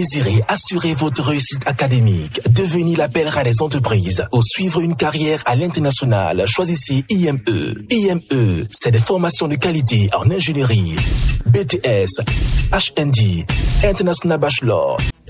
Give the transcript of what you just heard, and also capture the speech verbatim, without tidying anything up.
désirez assurer votre réussite académique, devenir la belle-rare des entreprises ou suivre une carrière à l'international, choisissez I M E. I M E, c'est des formations de qualité en ingénierie, B T S, H N D, International Bachelor,